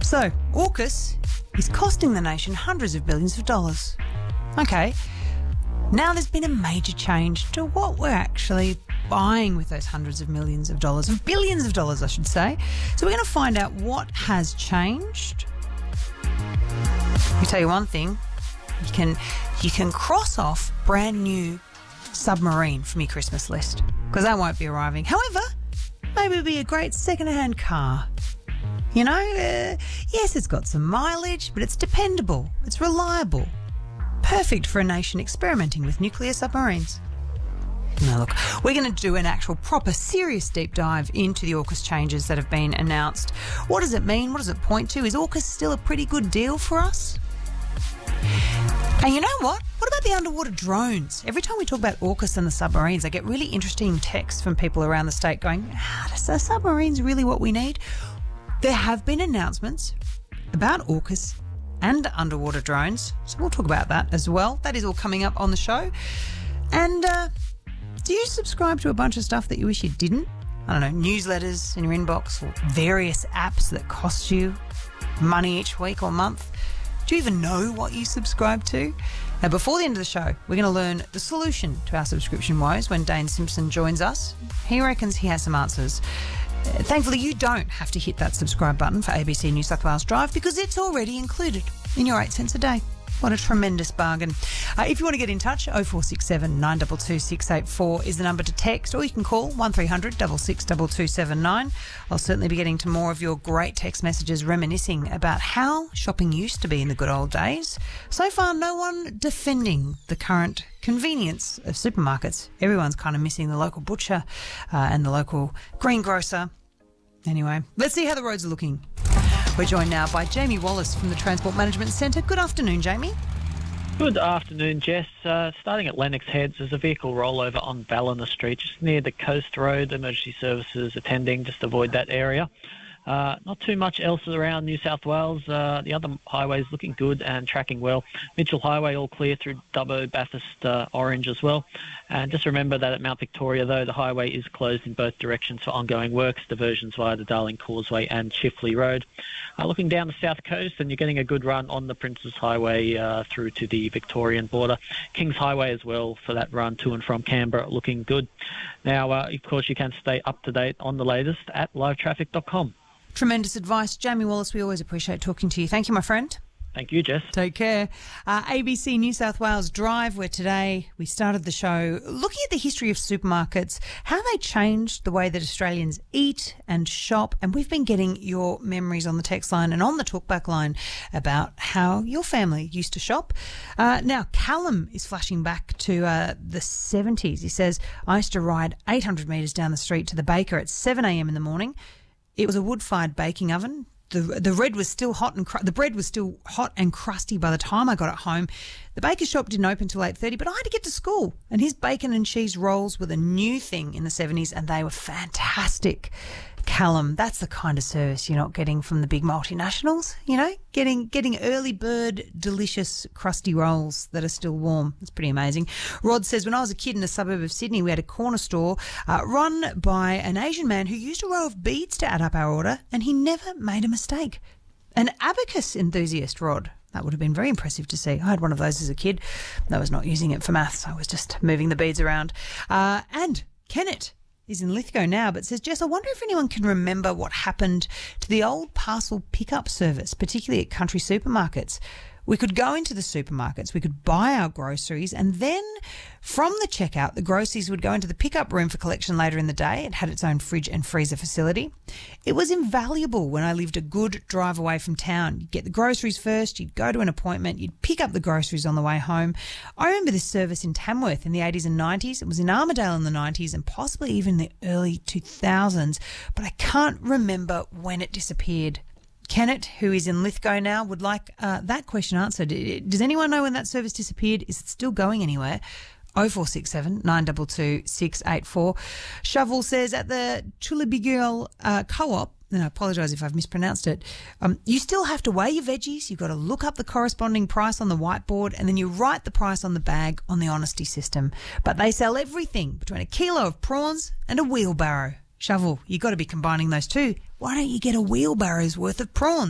So, AUKUS is costing the nation hundreds of billions of dollars. Okay, now there's been a major change to what we're actually buying with those hundreds of millions of dollars, of billions of dollars, I should say. So we're going to find out what has changed. I'll tell you one thing, you can cross off brand new submarine from your Christmas list, because that won't be arriving. However, maybe it'll be a great second-hand car. You know, yes, it's got some mileage, but it's dependable, it's reliable. Perfect for a nation experimenting with nuclear submarines. Now look, we're going to do an actual proper serious deep dive into the AUKUS changes that have been announced. What does it mean? What does it point to? Is AUKUS still a pretty good deal for us? And you know what? What about the underwater drones? Every time we talk about AUKUS and the submarines, I get really interesting texts from people around the state going, are submarines really what we need? There have been announcements about AUKUS and underwater drones, so we'll talk about that as well. That is all coming up on the show. And do you subscribe to a bunch of stuff that you wish you didn't? I don't know, newsletters in your inbox or various apps that cost you money each week or month. Do you even know what you subscribe to? Now, before the end of the show, we're going to learn the solution to our subscription woes when Dane Simpson joins us. He reckons he has some answers. Thankfully, you don't have to hit that subscribe button for ABC New South Wales Drive because it's already included in your 8 cents a day. What a tremendous bargain. If you want to get in touch, 0467 922 684 is the number to text, or you can call 1300 662279. I'll certainly be getting to more of your great text messages reminiscing about how shopping used to be in the good old days. So far, no one defending the current convenience of supermarkets. Everyone's kind of missing the local butcher and the local greengrocer. Anyway, let's see how the roads are looking. We're joined now by Jamie Wallace from the Transport Management Centre. Good afternoon, Jamie. Good afternoon, Jess. Starting at Lennox Heads, there's a vehicle rollover on Ballina Street, just near the Coast Road. Emergency services attending, just avoid that area. Not too much else around New South Wales. The other highways looking good and tracking well. Mitchell Highway all clear through Dubbo, Bathurst, Orange as well. And just remember that at Mount Victoria, though, the highway is closed in both directions for ongoing works, diversions via the Darling Causeway and Chifley Road. Looking down the south coast, and you're getting a good run on the Princes Highway through to the Victorian border. Kings Highway as well for that run to and from Canberra, looking good. Now, of course, you can stay up to date on the latest at livetraffic.com. Tremendous advice. Jamie Wallace, we always appreciate talking to you. Thank you, my friend. Thank you, Jess. Take care. ABC New South Wales Drive, where today we started the show looking at the history of supermarkets, how they changed the way that Australians eat and shop, and we've been getting your memories on the text line and on the talkback line about how your family used to shop. Now, Callum is flashing back to the 70s. He says, I used to ride 800 metres down the street to the baker at 7 a.m. in the morning. It was a wood-fired baking oven. The bread was still hot and crusty by the time I got it home. The baker's shop didn't open till 8:30, but I had to get to school. And his bacon and cheese rolls were the new thing in the 70s, and they were fantastic. Callum, that's the kind of service you're not getting from the big multinationals, you know, getting early bird, delicious, crusty rolls that are still warm. It's pretty amazing. Rod says, when I was a kid in a suburb of Sydney, we had a corner store run by an Asian man who used a row of beads to add up our order, and he never made a mistake. An abacus enthusiast, Rod. That would have been very impressive to see. I had one of those as a kid. I was not using it for maths. I was just moving the beads around. And Kenneth is in Lithgow now, but says, Jess, I wonder if anyone can remember what happened to the old parcel pickup service, particularly at country supermarkets. We could go into the supermarkets, we could buy our groceries, and then from the checkout, the groceries would go into the pickup room for collection later in the day. It had its own fridge and freezer facility. It was invaluable when I lived a good drive away from town. You'd get the groceries first, you'd go to an appointment, you'd pick up the groceries on the way home. I remember this service in Tamworth in the 80s and 90s. It was in Armidale in the 90s and possibly even the early 2000s, but I can't remember when it disappeared. Kenneth, who is in Lithgow now, would like that question answered. Does anyone know when that service disappeared? Is it still going anywhere? 0467 922 684. Shovel says, at the Chullabigirl Co-op, and I apologise if I've mispronounced it, you still have to weigh your veggies. You've got to look up the corresponding price on the whiteboard, and then you write the price on the bag on the honesty system. But they sell everything between a kilo of prawns and a wheelbarrow. Shovel, you've got to be combining those two. Why don't you get a wheelbarrow's worth of prawns?